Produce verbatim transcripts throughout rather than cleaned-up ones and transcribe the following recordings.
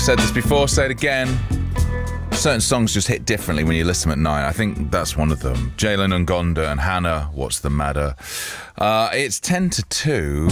Said this before, say it again. Certain songs just hit differently when you listen at night. I think that's one of them. Jalen and Gonda and Hannah, What's the Matter? Uh, it's ten to two.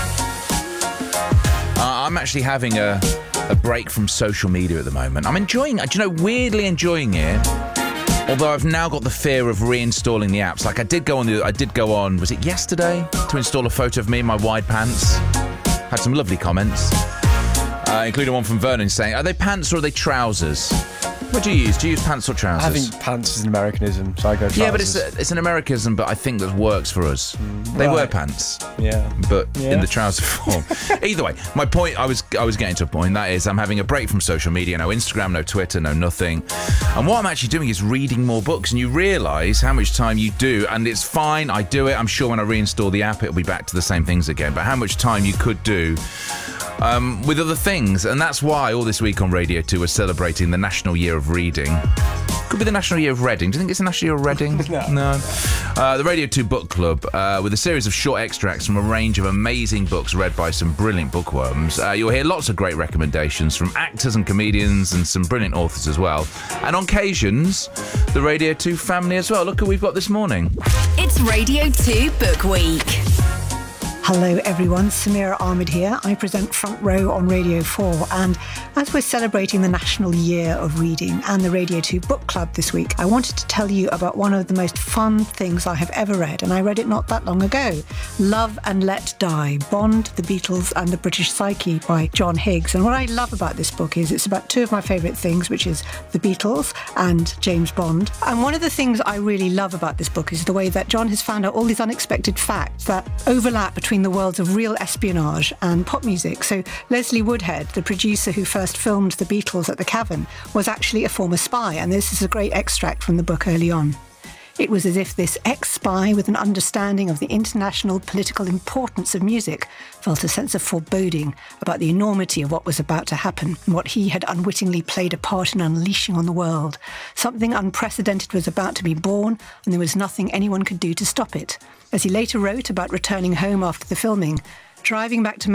Uh, I'm actually having a, a break from social media at the moment. I'm enjoying it. Do you know, weirdly enjoying it. Although I've now got the fear of reinstalling the apps. Like I did go on the, I did go on, was it yesterday? To install a photo of me in my wide pants. Had some lovely comments. Uh, including one from Vernon saying, are they pants or are they trousers? What do you use? Do you use pants or trousers? I think pants is an Americanism, so I go trousers. Yeah, but it's a, it's an Americanism, but I think that works for us. Mm, they right. wear pants. Yeah. But yeah. in the trouser form. Either way, my point, I was I was getting to a point, that is I'm having a break from social media, no Instagram, no Twitter, no nothing. And what I'm actually doing is reading more books, and you realise how much time you do, and it's fine, I do it. I'm sure when I reinstall the app, it'll be back to the same things again, but how much time you could do Um, with other things, and that's why all this week on Radio two we're celebrating the National Year of Reading. Could be the National Year of Reading. Do you think it's the National Year of Reading? No. No. Uh, the Radio two Book Club, uh, with a series of short extracts from a range of amazing books read by some brilliant bookworms. Uh, you'll hear lots of great recommendations from actors and comedians and some brilliant authors as well. And on occasions, the Radio two family as well. Look who we've got this morning. It's Radio two Book Week. Hello everyone, Samira Ahmed here. I present Front Row on Radio four, and as we're celebrating the National Year of Reading and the Radio two Book Club this week, I wanted to tell you about one of the most fun things I have ever read, and I read it not that long ago. Love and Let Die, Bond, the Beatles and the British Psyche by John Higgs. And what I love about this book is it's about two of my favourite things, which is the Beatles and James Bond. And one of the things I really love about this book is the way that John has found out all these unexpected facts that overlap between the worlds of real espionage and pop music. So Leslie Woodhead, the producer who first filmed the Beatles at the Cavern, was actually a former spy, and this is a great extract from the book early on. It was as if this ex-spy with an understanding of the international political importance of music felt a sense of foreboding about the enormity of what was about to happen and what he had unwittingly played a part in unleashing on the world. Something unprecedented was about to be born, and there was nothing anyone could do to stop it. As he later wrote about returning home after the filming, driving back to